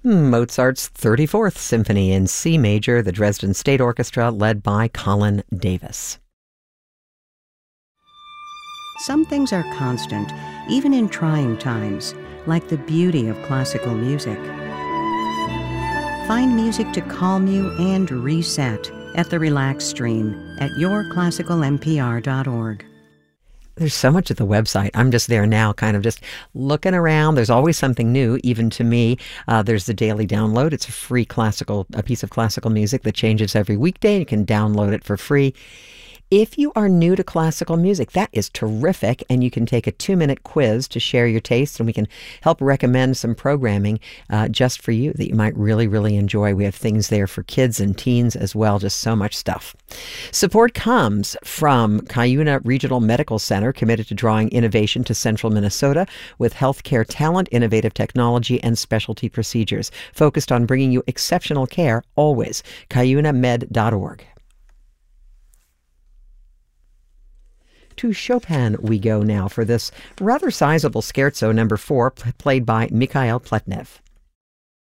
Mozart's 34th Symphony in C major, the Dresden State Orchestra, led by Colin Davis. Some things are constant, even in trying times, like the beauty of classical music. Find music to calm you and reset at the Relax Stream at yourclassicalmpr.org. There's so much at the website. I'm just there now, kind of just looking around. There's always something new, even to me. There's the daily download. It's a piece of classical music that changes every weekday. You can download it for free. If you are new to classical music, that is terrific, and you can take a 2-minute quiz to share your taste, and we can help recommend some programming just for you that you might really, really enjoy. We have things there for kids and teens as well, just so much stuff. Support comes from Cuyuna Regional Medical Center, committed to drawing innovation to central Minnesota with healthcare talent, innovative technology, and specialty procedures, focused on bringing you exceptional care always. CuyunaMed.org. To Chopin we go now for this rather sizable scherzo number 4, played by Mikhail Pletnev.